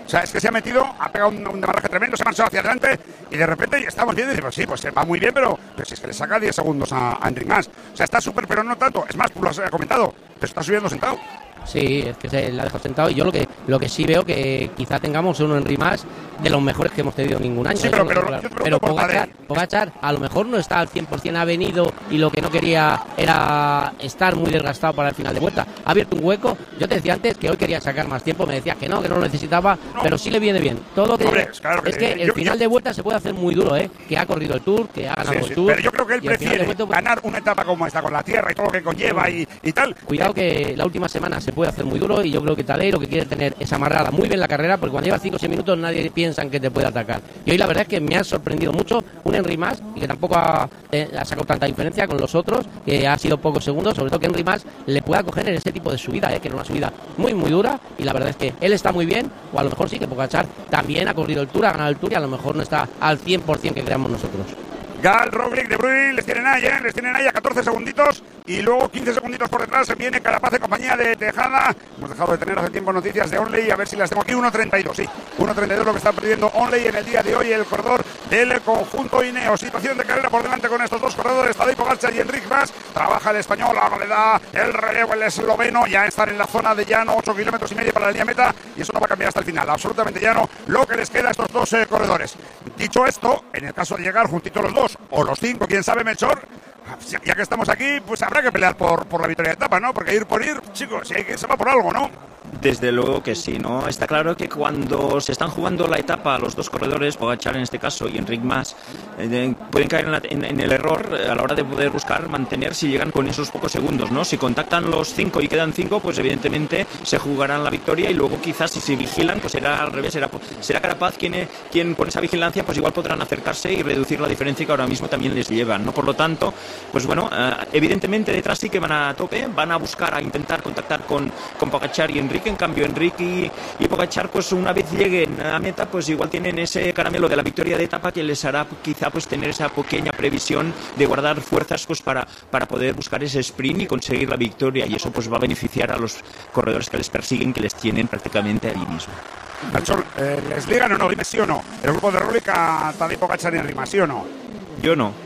O sea, es que se ha metido, ha pegado un demarraje tremendo, se ha marchado hacia adelante y de repente ya estamos viendo y decimos, sí, pues va muy bien, pero si es que le saca 10 segundos a Enric Mas. O sea, está súper, pero no tanto. Es más, tú lo has comentado, pero está subiendo sentado. Sí, es que se la ha dejado sentado y yo lo que sí veo que quizá tengamos un Enric Mas de los mejores que hemos tenido ningún año. Sí, pero Pogačar a lo mejor no está al 100%, ha venido y lo que no quería era estar muy desgastado para el final de vuelta. Ha abierto un hueco. Yo te decía antes que hoy quería sacar más tiempo, me decías que no lo necesitaba, pero sí le viene bien. Todo lo que es que el final de vuelta se puede hacer muy duro, que ha corrido el Tour, que ha ganado el Tour. Pero yo creo que él prefiere ganar una etapa como esta, con la tierra y todo lo que conlleva y tal. Cuidado que la última semana se puede hacer muy duro y yo creo que Tadej lo que quiere tener es amarrada muy bien la carrera, porque cuando lleva 5 o 6 minutos nadie piensa en que te puede atacar. Y hoy la verdad es que me ha sorprendido mucho un Enric Mas y que tampoco ha sacado tanta diferencia con los otros, que ha sido pocos segundos, sobre todo que Enric Mas le pueda coger en ese tipo de subida, que era una subida muy muy dura, y la verdad es que él está muy bien, o a lo mejor sí que Pogačar también ha corrido el Tour, ha ganado el Tour y a lo mejor no está al 100% que creamos nosotros. Gal, Roglic, De Bruyne, les tienen ahí a 14 segunditos y luego 15 segunditos por detrás se viene Carapaz en compañía de Tejada. Hemos dejado de tener hace tiempo noticias de Onley, a ver si las tengo aquí. 1.32, sí, 1.32 lo que está perdiendo Onley en el día de hoy, el corredor del conjunto Ineos. Situación de carrera por delante con estos dos corredores, Tadej Pogačar y Enric Mas. Trabaja el español, ahora le da el relevo el esloveno, ya están en la zona de llano, 8 kilómetros y medio para la línea meta, y eso no va a cambiar hasta el final, absolutamente llano lo que les queda a estos dos corredores. Dicho esto, en el caso de llegar juntitos los dos, o los 5, quién sabe, Melchor, ya que estamos aquí, pues habrá que pelear por la victoria de etapa, ¿no? Porque ir por ir, chicos, si hay que se va por algo, ¿no? Desde luego que sí, ¿no? Está claro que cuando se están jugando la etapa los dos corredores, Pogačar en este caso y Enric Mas, pueden caer en el error a la hora de poder buscar mantener si llegan con esos pocos segundos, ¿no? Si contactan los 5 y quedan 5, pues evidentemente se jugarán la victoria y luego quizás si se vigilan, pues será al revés, será Carapaz quien con esa vigilancia pues igual podrán acercarse y reducir la diferencia que ahora mismo también les llevan, ¿no? Por lo tanto, pues bueno, evidentemente detrás sí que van a tope, van a buscar, a intentar contactar con Pogačar y Enric. En cambio Enric y Pogačar, pues una vez lleguen a meta, pues igual tienen ese caramelo de la victoria de etapa que les hará quizá pues tener esa pequeña previsión de guardar fuerzas pues para poder buscar ese sprint y conseguir la victoria, y eso pues va a beneficiar a los corredores que les persiguen, que les tienen prácticamente allí mismo. Melchor, ¿les ligan o no? Dime sí o no. El grupo de Roglic a Tadej Pogačar y Enric Mas, ¿sí o no? Yo no.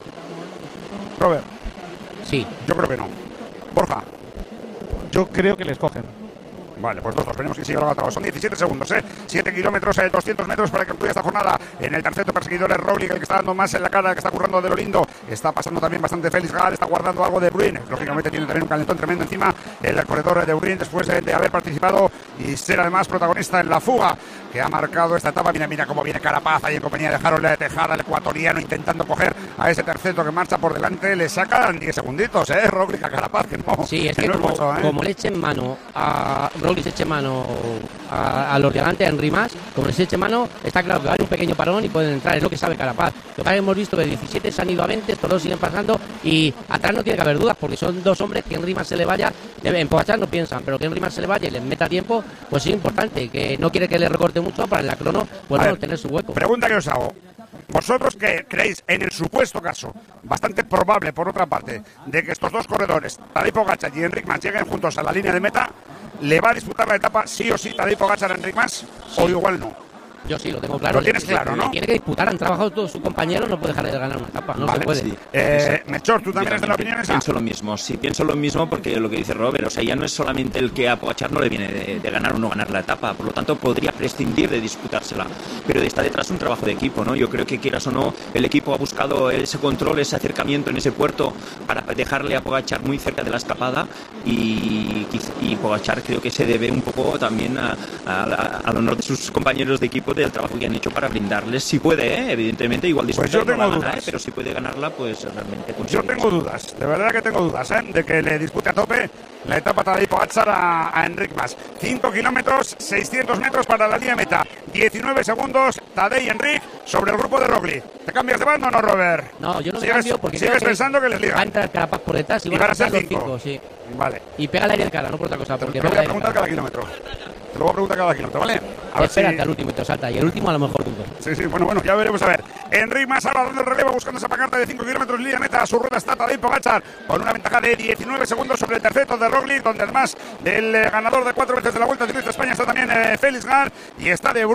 Robert. Sí. Yo creo que no. Borja. Yo creo que les cogen. Vale, pues dos, veremos quién sigue la batalla. Son 17 segundos, 7 kilómetros, 200 metros para que concluya esta jornada. En el tercer perseguidor es Roglic, el que está dando más en la cara, el que está currando de lo lindo. Está pasando también bastante Félix Gal, está guardando algo de Bruyne. Lógicamente tiene también un calentón tremendo encima el corredor de Bruyne después de haber participado y ser además protagonista en la fuga que ha marcado esta etapa. Mira cómo viene Carapaz ahí en compañía de Harold de Tejada, el ecuatoriano, intentando coger a ese terceto que marcha por delante. Le sacan 10 segunditos, Roglic a Carapaz, que no. Sí, es que como le echen mano a Roglic, eche mano a los de adelante, a Enric Mas, como les eche mano, está claro que va a haber un pequeño parón y pueden entrar, es lo que sabe Carapaz. Lo que hemos visto que 17 se han ido a 20, estos dos siguen pasando y atrás no tiene que haber dudas porque son dos hombres que Enric Mas se le vaya, en Pogačar no piensan, pero que Enric Mas se le vaya y les meta tiempo, pues es importante, que no quiere que le recorte mucho para en la crono pues no tener su hueco. Pregunta que os hago. ¿Vosotros qué creéis, en el supuesto caso, bastante probable por otra parte, de que estos dos corredores, Tadej Pogačar y Enric Mas, lleguen juntos a la línea de meta, le va a disputar la etapa sí o sí Tadej Pogačar a Enric Mas, sí, o igual no? Yo sí, lo tengo claro. Lo tienes claro, ¿no? Tiene que disputar, han trabajado todos sus compañeros, no puede dejar de ganar una etapa, no se puede. Sí. Melchor, ¿tú también eres de la opinión esa? Pienso lo mismo, sí, pienso lo mismo porque lo que dice Robert, o sea, ya no es solamente el que a Pogačar no le viene de ganar o no ganar la etapa, por lo tanto podría prescindir de disputársela, pero está detrás un trabajo de equipo, ¿no? Yo creo que quieras o no, el equipo ha buscado ese control, ese acercamiento en ese puerto para dejarle a Pogačar muy cerca de la escapada y Pogačar creo que se debe un poco también al honor de sus compañeros de equipo del trabajo que han hecho para brindarles, si puede, evidentemente, igual disputar, pues yo tengo no dudas, pero si puede ganarla, pues realmente yo tengo dudas, de verdad que tengo dudas, de que le dispute a tope la etapa Tadej Pogačar a Enric Mas. 5 kilómetros, 600 metros para la línea meta, 19 segundos, Tadej y Enric sobre el grupo de Roglic. ¿Te cambias de bando o no, Robert? No, yo no me cambio porque sigues pensando que les liga. Va a entrar Carapaz por detrás y van a ser 5, sí. Vale. Y pega el aire de cara, no por otra cosa. Porque te lo voy a preguntar cada kilómetro. Te lo voy a preguntar cada kilómetro, ¿vale? A ver espérate al último y te salta. Y el último a lo mejor dudo. Sí, bueno, ya veremos a ver. Enric Mas ahora dando el relevo, buscando esa pancarta de 5 kilómetros, línea meta. A su rueda está Tadej Pogačar con una ventaja de 19 segundos sobre el terceto de Roglic, donde además del ganador de 4 veces de la Vuelta Ciclista España está también Félix Gal y está de